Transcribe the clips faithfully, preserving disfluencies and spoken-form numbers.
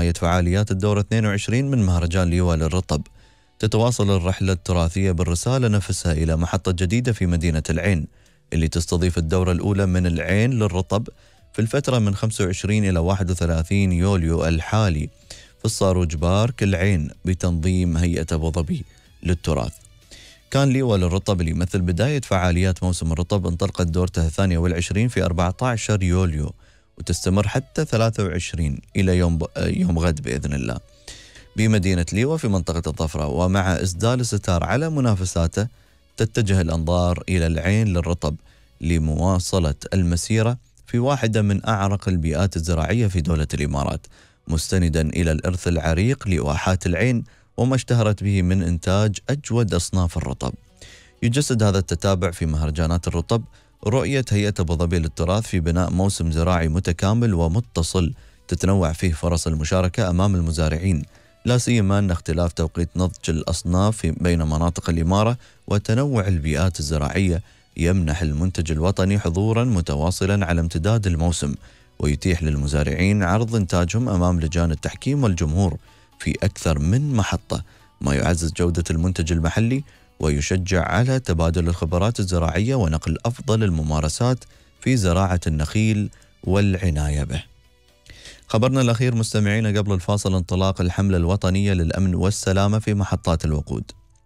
نهاية فعاليات الدورة اثنين وعشرين من مهرجان ليوا للرطب. تتواصل الرحلة التراثية بالرسالة نفسها إلى محطة جديدة في مدينة العين اللي تستضيف الدورة الأولى من العين للرطب في الفترة من خمسة وعشرين إلى واحد وثلاثين يوليو الحالي في الصاروج بارك العين بتنظيم هيئة أبو ظبي للتراث. كان ليوا للرطب اللي يمثل بداية فعاليات موسم الرطب انطلقت دورته الثانية والعشرين في أربعة عشر يوليو وتستمر حتى ثلاثة وعشرين إلى يوم يوم غد بإذن الله بمدينة ليوا في منطقة الظفرة. ومع إسدال الستار على منافساته تتجه الأنظار إلى العين للرطب لمواصلة المسيرة في واحدة من أعرق البيئات الزراعية في دولة الإمارات، مستندا إلى الإرث العريق لواحات العين وما اشتهرت به من إنتاج أجود أصناف الرطب. يجسد هذا التتابع في مهرجانات الرطب رؤية هيئة أبو ظبي للتراث في بناء موسم زراعي متكامل ومتصل تتنوع فيه فرص المشاركة أمام المزارعين، لا سيما أن اختلاف توقيت نضج الأصناف بين مناطق الإمارة وتنوع البيئات الزراعية يمنح المنتج الوطني حضورا متواصلا على امتداد الموسم، ويتيح للمزارعين عرض إنتاجهم أمام لجان التحكيم والجمهور في أكثر من محطة، ما يعزز جودة المنتج المحلي ويشجع على تبادل الخبرات الزراعية ونقل أفضل الممارسات في زراعة النخيل والعناية به. خبرنا الأخير مستمعينا قبل الفاصل انطلاق الحملة الوطنية للأمن والسلامة في محطات الوقود.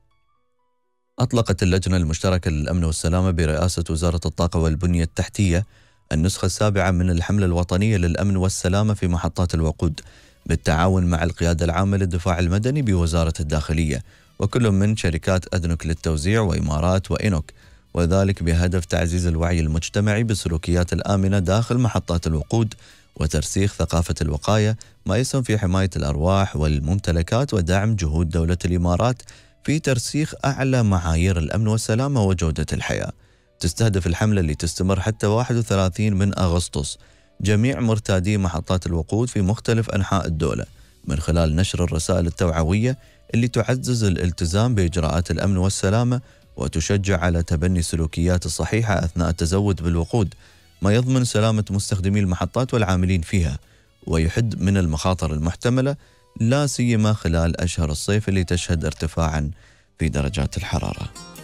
أطلقت اللجنة المشتركة للأمن والسلامة برئاسة وزارة الطاقة والبنية التحتية النسخة السابعة من الحملة الوطنية للأمن والسلامة في محطات الوقود بالتعاون مع القيادة العامة للدفاع المدني بوزارة الداخلية وكل من شركات أدنوك للتوزيع وإمارات وإنوك، وذلك بهدف تعزيز الوعي المجتمعي بالسلوكيات الآمنة داخل محطات الوقود وترسيخ ثقافة الوقاية، ما يسهم في حماية الأرواح والممتلكات ودعم جهود دولة الإمارات في ترسيخ أعلى معايير الأمن والسلامة وجودة الحياة. تستهدف الحملة اللي تستمر حتى واحد وثلاثين من أغسطس جميع مرتادي محطات الوقود في مختلف أنحاء الدولة من خلال نشر الرسائل التوعوية اللي تعزز الالتزام بإجراءات الأمن والسلامة وتشجع على تبني السلوكيات الصحيحة أثناء التزود بالوقود، ما يضمن سلامة مستخدمي المحطات والعاملين فيها ويحد من المخاطر المحتملة لا سيما خلال أشهر الصيف اللي تشهد ارتفاعا في درجات الحرارة.